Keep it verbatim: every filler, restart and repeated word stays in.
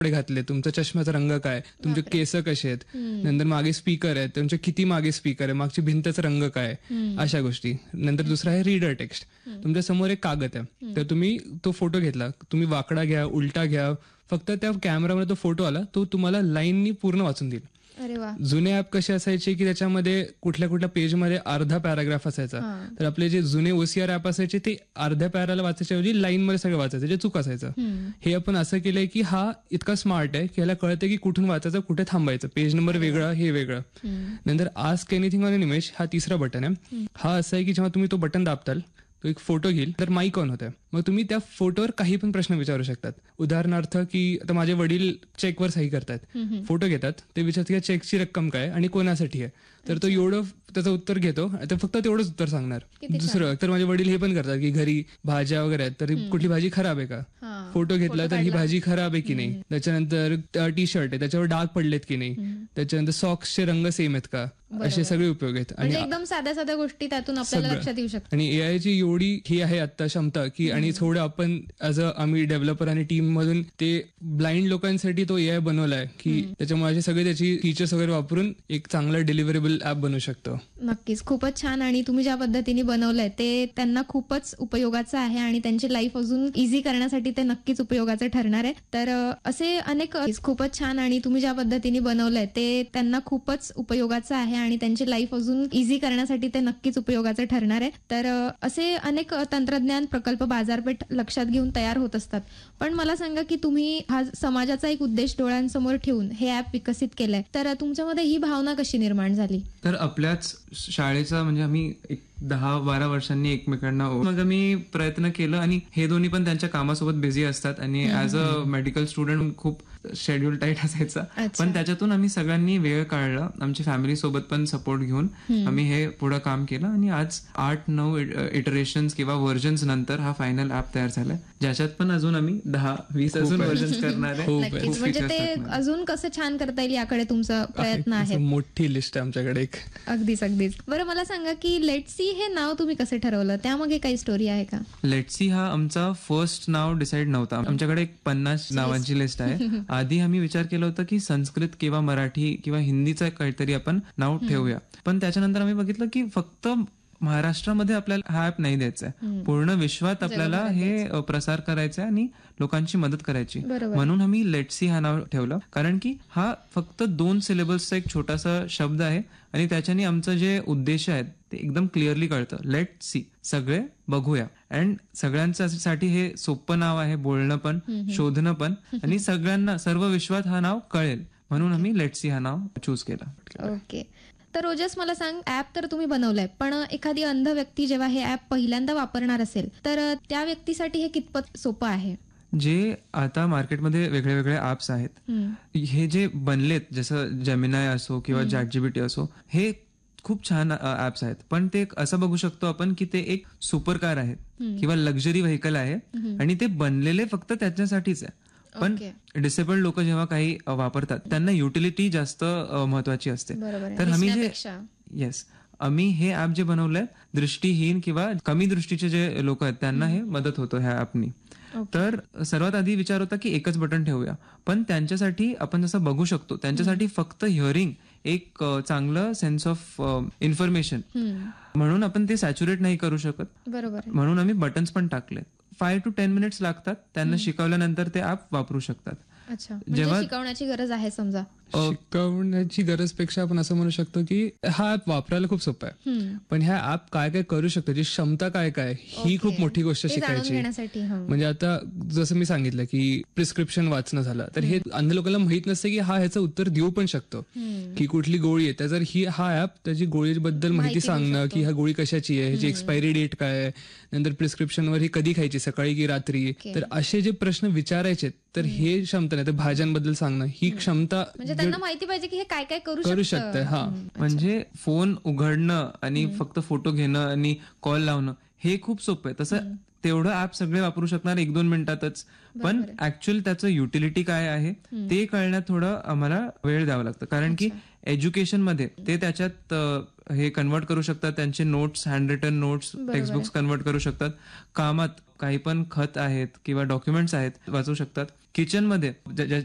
कपडे घातले, तुमचा चष्म्याचा रंग काय, तुमचे केस कसे आहेत, नंतर मागे स्पीकर आहेत, तुमचे किती मागे स्पीकर आहे, मागची भिंतचा रंग काय, अशा गोष्टी. नंतर दुसरा आहे रीडर टेक्स्ट. तुमच्या समोर एक कागद आहे, तर तुम्ही तो फोटो घेतला, तुम्ही वाकडा घ्या, उलटा घ्या, फक्त त्या कॅमेरामध्ये तो फोटो आला तो तुम्हाला लाईननी पूर्ण वाचून देईल. अरे वा. जुने ऍप कसे असायचे की त्याच्यामध्ये कुठल्या कुठल्या पेजमध्ये अर्धा पॅराग्राफ असायचा, तर आपले जे जुने ओसीआर ऍप असायचे ते अर्ध्या पॅराला वाचायच्या ऐवजी लाईन मध्ये सगळं वाचायचं, जे चूक असायचं. हे आपण असं केलंय की हा इतका स्मार्ट आहे की ह्याला कळतं की कुठून वाचायचं, कुठे थांबायचं, पेज नंबर वेगळा, हे वेगळं. नंतर ask anything on an image हा तिसरा बटन आहे. हा असा आहे की जेव्हा तुम्ही तो बटन दाबताल तो एक फोटो घेईल, तर माईक ऑन होतोय, मग तुम्ही त्या फोटोवर काही पण प्रश्न विचारू शकतात. उदाहरणार्थ की आता माझे वडील चेकवर सही करतात, फोटो घेतात, ते विचारतात की चेकची रक्कम काय आणि कोणासाठी आहे, तर तो एवढं त्याचं उत्तर घेतो, तर फक्त तेवढंच उत्तर सांगणार. दुसरं तर माझे वडील हे पण करतात की घरी भाज्या वगैरे आहेत, तर कुठली भाजी खराब आहे का, फोटो घेतला तर ही भाजी खराब आहे की नाही, त्याच्यानंतर टी शर्ट आहे त्याच्यावर डाग पडलेत की नाही, त्याच्यानंतर सॉक्सचे रंग सेम आहेत का, असे सगळे उपयोग आहेत. आणि एकदम साध्या साध्या गोष्टी त्यातून आपल्याला लक्षात येऊ शकतात. आणि एआय ची एवढी ही आहे आता क्षमता की, आणि थोडं आपण ऍज अ आम्ही डेव्हलपर आणि टीम मधून ते ब्लाइंड लोकांसाठी तो एआय बनवलाय की त्याच्यामुळे असे सगळे त्याची फीचर्स वगैरे वापरून एक चांगला डिलिव्हरेबल ऍप बनवू शकतो. नक्कीच, खूपच छान. आणि तुम्ही ज्या पद्धतीने बनवलंय ते त्यांना खूपच उपयोगाचं आहे आणि त्यांची लाईफ अजून इझी करण्यासाठी ते नक्कीच उपयोगाचं ठरणार आहे. तर असे अनेक खूपच छान. आणि तुम्ही ज्या पद्धतीने बनवलंय ते त्यांना खूपच उपयोगाचं आहे आणि त्यांची लाईफ अजून इझी करण्यासाठी ते नक्कीच उपयोगाचं ठरणार आहे. तर असे अनेक तंत्रज्ञान प्रकल्प बाजारपेठ लक्षात घेऊन तयार होत असतात. पण मला सांगा की तुम्ही हा समाजाचा एक उद्देश डोळ्यांसमोर ठेवून हे ऍप विकसित केलंय, तर तुमच्यामध्ये ही भावना कशी निर्माण झाली? तर आपल्याच शाळेचा म्हणजे आम्ही एक दहा बारा वर्षांनी एकमेकांना मग आम्ही प्रयत्न केलं, आणि हे दोन्ही पण त्यांच्या कामासोबत बिझी असतात आणि ऍज अ मेडिकल स्टुडंट खूप शेड्यूल टाईट असायचा, पण त्याच्यातून आम्ही सगळ्यांनी वेळ काढला, आमच्या फॅमिली सोबत पण सपोर्ट घेऊन आम्ही हे पुढे काम केलं. आणि आज आठ नऊ इटरेशन्स किंवा व्हर्जन्स नंतर हा फायनल ऍप तयार झालाय, ज्याच्यात पण अजून आम्ही दहा वीस अजून व्हर्जन्स करणार आहे. म्हणजे ते अजून कसं छान करता येईल याकडे तुमचा प्रयत्न आहे. मोठी लिस्ट आहे आमच्याकडे एक. अगदीच अगदीच. बरं, मला सांगा की लेट्स सी हे नाव तुम्ही कसं ठरवलं, त्यामागे काही स्टोरी आहे का? लेट्स सी हा आमचा फर्स्ट नाव डिसाईड नव्हता. आमच्याकडे एक पन्नास नावांची लिस्ट आहे. आधी आम्ही विचार केला होता की संस्कृत किंवा मराठी किंवा हिंदीचं काहीतरी आपण नाव ठेवूया, पण त्याच्यानंतर आम्ही बघितलं की फक्त महाराष्ट्रामध्ये आपल्याला हा ऍप नाही द्यायचा आहे, पूर्ण विश्वात आपल्याला हे प्रसार करायचा आहे आणि लोकांची मदत करायची. म्हणून आम्ही लेट्स सी हा नाव ठेवलं, कारण की हा फक्त दोन सिलेबल्सचा एक छोटासा शब्द आहे आणि त्याच्याने आमचं जे उद्देश आहेत ते एकदम क्लिअरली कळतं. लेट सी, सगळे बघूया. अँड सगळ्यांसाठी हे सोपं नाव आहे, बोलणं पण शोधणं पण, आणि सगळ्यांना सर्व विश्वात हा नाव कळेल, म्हणून आम्ही लेट सी हा नाव चूज केलं. ओके. तर ओजस, मला सांग, ऍप तर तुम्ही बनवलंय, पण एखादी अंध व्यक्ती जेव्हा हे ऍप पहिल्यांदा वापरणार असेल तर त्या व्यक्तीसाठी हे कितपत सोपं आहे? जे आता मार्केटमध्ये वेगळे वेगळे ऍप्स आहेत, हे जे बनलेत, जसं जेमिनाय असो किंवा चॅट जीपीटी असो, हे खूप छान ऍप्स आहेत, पण ते असं बघू शकतो आपण की ते एक सुपर कार आहे किंवा लक्झरी व्हेकल आहे आणि ते बनलेले फक्त त्याच्यासाठीच आहे. पण डिसेबल्ड लोक जेव्हा काही वापरतात त्यांना युटिलिटी जास्त महत्वाची असते. तर आम्ही जे येस आम्ही हे ऍप जे बनवलंय, दृष्टीहीन किंवा कमी दृष्टीचे जे लोक आहेत त्यांना हे मदत होतं ह्या ऍपनी. तर सर्वात आधी विचार होता की एकच बटन ठेवूया, पण त्यांच्यासाठी आपण जसं बघू शकतो त्यांच्यासाठी फक्त हिअरिंग एक चांगलं सेन्स ऑफ इन्फॉर्मेशन, म्हणून आपण ते सॅच्युरेट नाही करू शकत, बरोबर, म्हणून आम्ही बटन्स पण टाकले. फाईव्ह टू टेन मिनिट्स लागतात त्यांना शिकवल्यानंतर ते ऍप वापरू शकतात. अच्छा, जेव्हा शिकवण्याची गरज आहे, समजा शिकवण्याची गरज पेक्षा आपण असं म्हणू शकतो की हा ऍप वापरायला खूप सोपा आहे, पण ह्या ऍप काय काय करू शकतो, जी क्षमता काय काय, ही खूप मोठी गोष्ट शिकायची. म्हणजे आता जसं मी सांगितलं की प्रिस्क्रिप्शन वाचणं झालं, तर हे अंध लोकांना माहित नसतं की हा ह्याचं उत्तर देऊ पण शकतो की कुठली गोळी आहे, तर ही हा ऍप त्याची गोळीबद्दल माहिती सांगणं की हा गोळी कशाची आहे, ह्याची एक्सपायरी डेट काय आहे, नंतर प्रिस्क्रिप्शनवर ही कधी खायची, सकाळी की रात्री, तर असे जे प्रश्न विचारायचे, तर हे क्षमता नाही, तर भाज्यांबद्दल सांगणं, ही क्षमता त्यांना माहिती पाहिजे की हे काय काय करू शकतं. हा, म्हणजे फोन उघडणं आणि फक्त फोटो घेणं आणि कॉल लावणं हे खूप सोपं आहे. तसं तेवढं ऍप सगळे वापरू शकणार एक दोन मिनिटातच, पण ऍक्च्युअल त्याचं युटिलिटी काय आहे ते कळण्यात थोडं आम्हाला वेळ द्यावा लागतं, कारण की एज्युकेशन मध्ये ते त्याच्यात हे कन्वर्ट करू शकतात, त्यांचे notes, hand return notes, textbooks convert करू शकतात. कामात काही पण खत आहेत किंवा डॉक्युमेंट्स आहेत वाचू शकतात. किचन मध्ये